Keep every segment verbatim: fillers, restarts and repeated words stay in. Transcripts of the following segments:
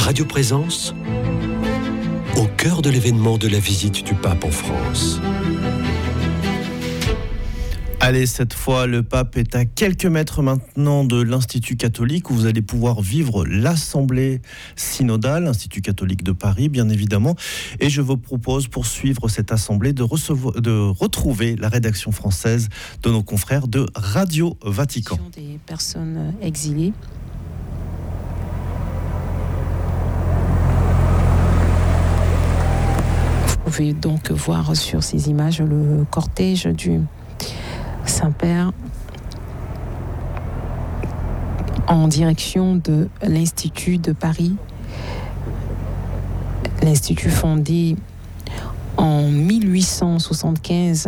Radio Présence, au cœur de l'événement de la visite du pape en France. Allez, cette fois, le pape est à quelques mètres maintenant de l'Institut catholique où vous allez pouvoir vivre l'Assemblée synodale, l'Institut catholique de Paris, bien évidemment. Et je vous propose, pour suivre cette assemblée, de, recevoir, de retrouver la rédaction française de nos confrères de Radio Vatican. Des personnes exilées. Vous pouvez donc voir sur ces images le cortège du Saint-Père en direction de l'Institut de Paris. L'Institut fondé en mille huit cent soixante-quinze.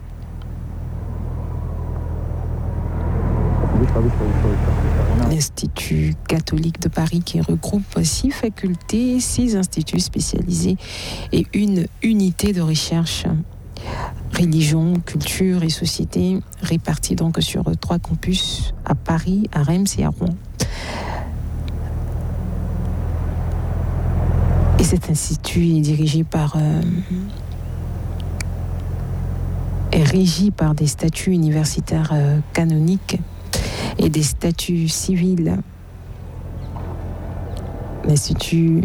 L'Institut catholique de Paris qui regroupe six facultés, six instituts spécialisés et une unité de recherche. Religion, culture et société, répartis donc sur trois campus à Paris, à Reims et à Rouen. Et cet institut est dirigé par, euh, est régi par des statuts universitaires euh, canoniques et des statuts civils. L'Institut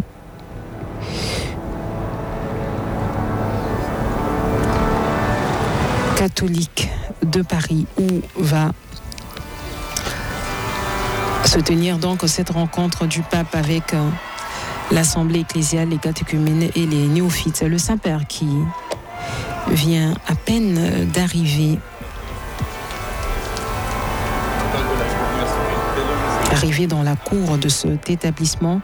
catholique de Paris, où va se tenir donc cette rencontre du pape avec euh, l'Assemblée ecclésiale, les catéchumènes et les néophytes. Le Saint-Père qui vient à peine d'arriver. Arrivé dans la cour de cet établissement.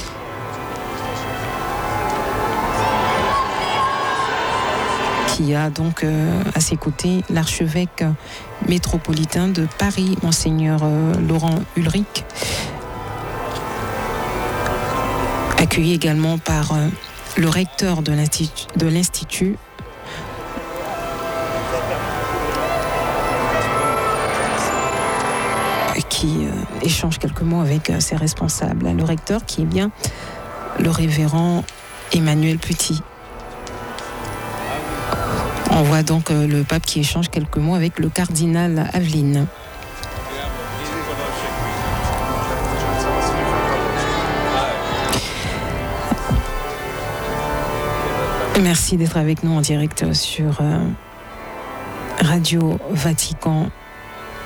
Qui a donc euh, à ses côtés l'archevêque métropolitain de Paris, Monseigneur euh, Laurent Ulrich, accueilli également par euh, le recteur de l'institut, de l'institut qui euh, échange quelques mots avec euh, ses responsables. Le recteur qui est bien le révérend Emmanuel Petit. On voit donc euh, le pape qui échange quelques mots avec le cardinal Aveline. Merci d'être avec nous en direct sur euh, Radio Vatican.